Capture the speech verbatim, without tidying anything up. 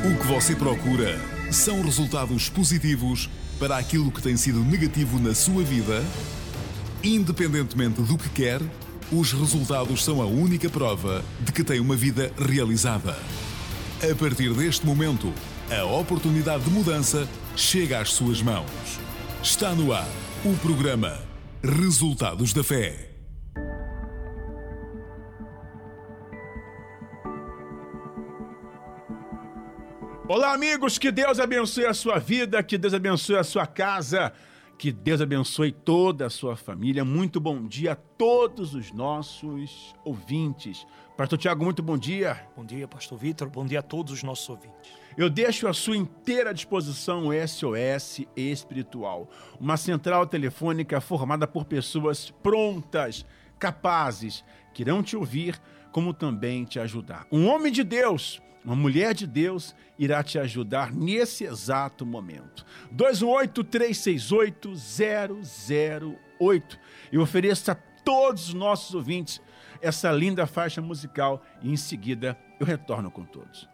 O que você procura são resultados positivos para aquilo que tem sido negativo na sua vida? Independentemente do que quer, os resultados são a única prova de que tem uma vida realizada. A partir deste momento, a oportunidade de mudança chega às suas mãos. Está no ar o programa Resultados da Fé. Olá, amigos, que Deus abençoe a sua vida, que Deus abençoe a sua casa, que Deus abençoe toda a sua família. Muito bom dia a todos os nossos ouvintes. Pastor Tiago, muito bom dia. Bom dia, Pastor Vitor. Bom dia a todos os nossos ouvintes. Eu deixo à sua inteira disposição o S O S Espiritual, uma central telefônica formada por pessoas prontas, capazes, que irão te ouvir, como também te ajudar. Um homem de Deus, uma mulher de Deus irá te ajudar nesse exato momento. dois um oito, três seis oito, zero zero oito. Eu ofereço a todos os nossos ouvintes essa linda faixa musical e em seguida eu retorno com todos.